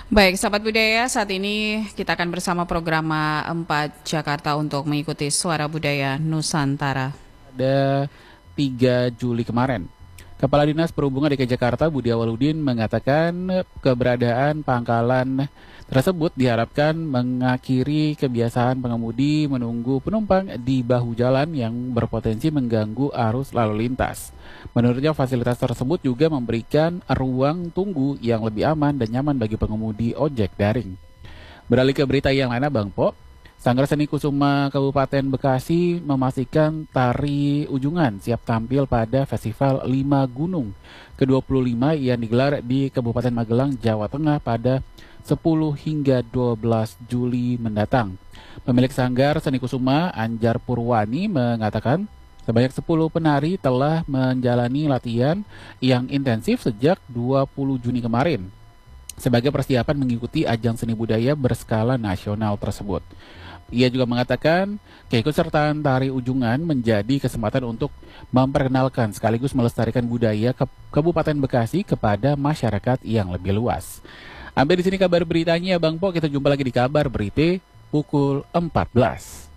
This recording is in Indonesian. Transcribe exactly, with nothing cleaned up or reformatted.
Baik, sahabat budaya, saat ini kita akan bersama program empat Jakarta untuk mengikuti Suara Budaya Nusantara. Pada tiga Juli kemarin, Kepala Dinas Perhubungan D K Jakarta Budi Awaludin mengatakan keberadaan pangkalan tersebut diharapkan mengakhiri kebiasaan pengemudi menunggu penumpang di bahu jalan yang berpotensi mengganggu arus lalu lintas. Menurutnya fasilitas tersebut juga memberikan ruang tunggu yang lebih aman dan nyaman bagi pengemudi ojek daring. Beralih ke berita yang lainnya, Bang Po. Sanggar Seni Kusuma Kabupaten Bekasi memastikan tari ujungan siap tampil pada Festival Lima Gunung ke dua puluh lima yang digelar di Kabupaten Magelang, Jawa Tengah pada sepuluh hingga dua belas Juli mendatang. Pemilik Sanggar Seni Kusuma, Anjar Purwani, mengatakan sebanyak sepuluh penari telah menjalani latihan yang intensif sejak dua puluh Juni kemarin sebagai persiapan mengikuti ajang seni budaya berskala nasional tersebut. Ia juga mengatakan keikutsertaan tari ujungan menjadi kesempatan untuk memperkenalkan sekaligus melestarikan budaya ke Kabupaten Bekasi kepada masyarakat yang lebih luas. Sampai di sini kabar beritanya, Bang Po. Kita jumpa lagi di kabar berita pukul empat belas.